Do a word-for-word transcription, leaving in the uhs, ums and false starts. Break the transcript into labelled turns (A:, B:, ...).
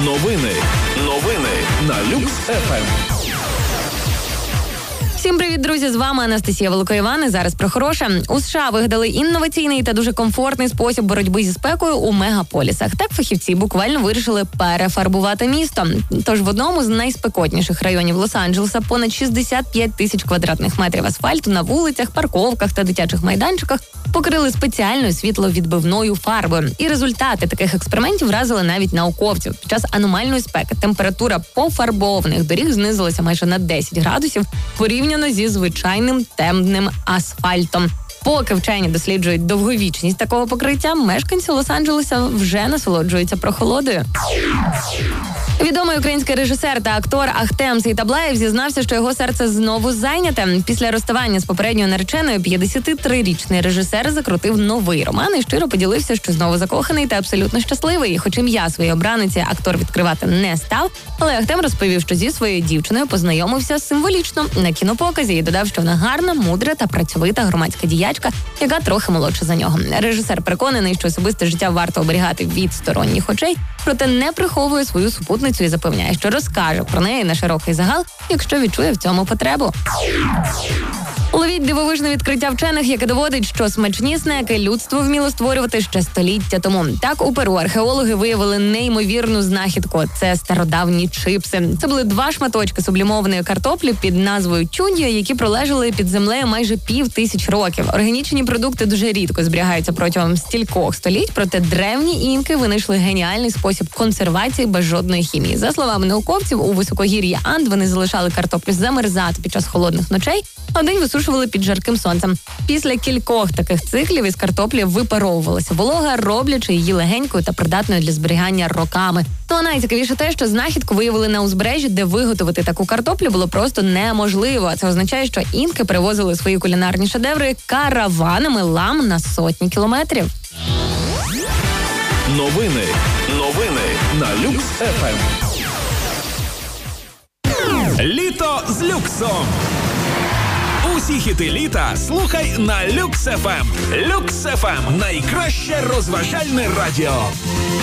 A: Новини. Новини на Люкс еф ем.
B: Всім привіт, друзі! З вами Анастасія Великоїван. І зараз про хороше. У США вигадали інноваційний та дуже комфортний спосіб боротьби зі спекою у мегаполісах. Так фахівці буквально вирішили перефарбувати місто. Тож в одному з найспекотніших районів Лос-Анджелеса понад шістдесят п'ять тисяч квадратних метрів асфальту на вулицях, парковках та дитячих майданчиках покрили спеціальною світловідбивною фарбою. І результати таких експериментів вразили навіть науковців. Під час аномальної спеки температура пофарбованих доріг знизилася майже на десять градусів порівняно зі звичайним темним асфальтом. Поки вчені досліджують довговічність такого покриття, мешканці Лос-Анджелеса вже насолоджуються прохолодою. Відомий український режисер та актор Ахтем Сейтаблаєв зізнався, що його серце знову зайняте. Після розставання з попередньою нареченою п'ятдесятитрирічний режисер закрутив новий роман і щиро поділився, що знову закоханий та абсолютно щасливий. Хоч ім'я своєї обраниці актор відкривати не став, але Ахтем розповів, що зі своєю дівчиною познайомився символічно на кінопоказі і додав, що вона гарна, мудра та працьовита громадська діячка, яка трохи молодша за нього. Режисер переконаний, що особисте життя варто оберігати від сторонніх очей, проте не приховує свою супутницю і запевняє, що розкаже про неї на широкий загал, якщо відчує в цьому потребу. Ловіть дивовижне відкриття вчених, яке доводить, що смачні снеки людство вміло створювати ще століття тому. Так, у Перу археологи виявили неймовірну знахідку. Це стародавні чипси. Це були два шматочки сублімованої картоплі під назвою тюнья, які пролежали під землею майже пів тисяч років. Органічні продукти дуже рідко зберігаються протягом стількох століть, проте древні інки винайшли геніальний спосіб консервації без жодної хімії. За словами науковців, у високогір'ї Анд вони залишали картоплю замерзати під час холодних ночей, а вдень висушували під жарким сонцем. Після кількох таких циклів із картоплі випаровувалася волога, роблячи її легенькою та придатною для зберігання роками. Ну а найцікавіше те, що знахідку виявили на узбережжі, де виготовити таку картоплю було просто неможливо. Це означає, що інки перевозили свої кулінарні шедеври караванами лам на сотні кілометрів.
A: Новини. Новини на Люкс еф ем. Літо з люксом. Усі хіти літа слухай на Люкс еф ем. Люкс еф ем – найкраще розважальне радіо.